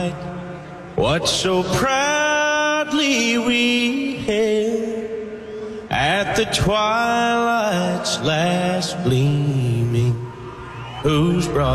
what so proudly we hailed at the twilight's last gleaming, whose broad